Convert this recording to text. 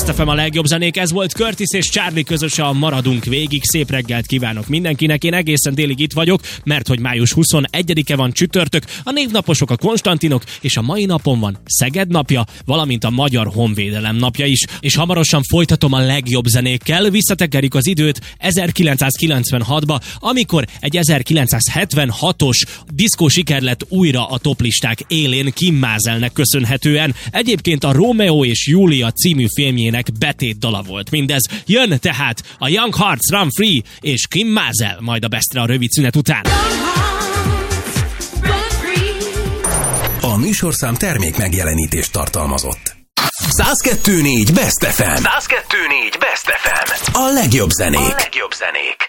Best FM a legjobb zenék, ez volt Curtis és Charlie közösen, maradunk végig. Szép reggelt kívánok mindenkinek, én egészen délig itt vagyok, mert hogy május 21-e van, csütörtök, a névnaposok a Konstantinok, és a mai napon van Szeged napja, valamint a Magyar Honvédelem napja is. És hamarosan folytatom a legjobb zenékkel, visszatekerjük az időt 1996-ba, amikor egy 1976-os diszkó siker lett újra a toplisták élén Kim Maaselnek köszönhetően. Egyébként a Romeo és Julia című filmjének betét dala volt mindez. Jön tehát a Young Hearts Run Free és Kim Maasel, majd a Bestre a rövid szünet után. A műsorszám termék megjelenítést tartalmazott. 102.4 Best FM. 102.4 Best FM. A legjobb zenék.